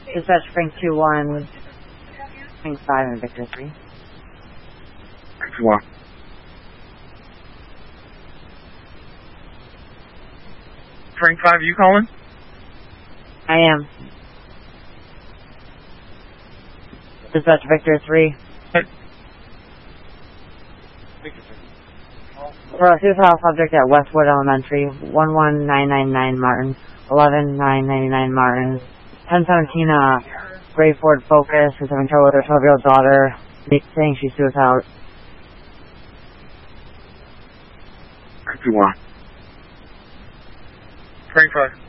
Dispatch Frank 2-1, Frank 5 and Victor 3. Frank 2-1. Frank 5, you calling? I am. Dispatch Victor 3. Hey. For a suicidal subject at Westwood Elementary, 11999 Martin, 11999 Martin, 1017 Gray Ford Focus is having trouble with her 12-year-old daughter, saying she's suicidal. Frank 2-1. Frank 5.